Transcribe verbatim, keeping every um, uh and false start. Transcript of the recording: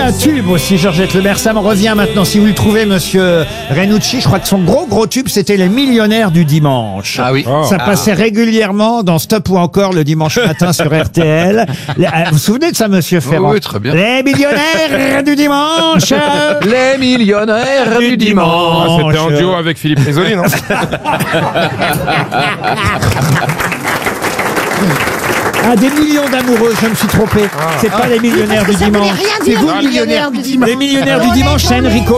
un tube aussi, Georgette Lemaire. Ça me revient maintenant. Si vous le trouvez, monsieur Renucci, je crois que son gros gros tube, c'était Les Millionnaires du Dimanche. Ah oui. Ça passait régulièrement dans Stop ou encore le dimanche matin sur R T L. Les- euh, Vous vous souvenez de ça, monsieur Ferrand? oui, très bien. Les Millionnaires du Dimanche. Les millionnaires du Ah, dimanche. c'était en duo avec Philippe Risoli, non? Ah, des millions d'amoureux, je me suis trompé. C'est pas les millionnaires du Ça voulait dimanche. rien C'est dire, vous, les millionnaires du dimanche. Les millionnaires du dimanche, c'est Enrico